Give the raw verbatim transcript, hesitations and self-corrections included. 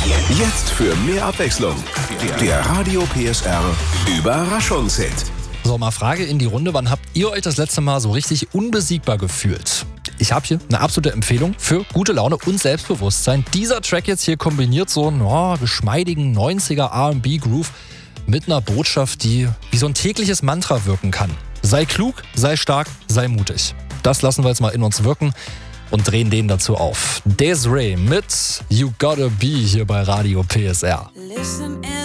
Jetzt für mehr Abwechslung. Der Radio P S R Überraschungshit. So, mal Frage in die Runde. Wann habt ihr euch das letzte Mal so richtig unbesiegbar gefühlt? Ich habe hier eine absolute Empfehlung für gute Laune und Selbstbewusstsein. Dieser Track jetzt hier kombiniert so einen oh, geschmeidigen neunziger R und B-Groove mit einer Botschaft, die wie so ein tägliches Mantra wirken kann. Sei klug, sei stark, sei mutig. Das lassen wir jetzt mal in uns wirken und drehen den dazu auf. Des'ree mit You Gotta Be hier bei Radio P S R. Listen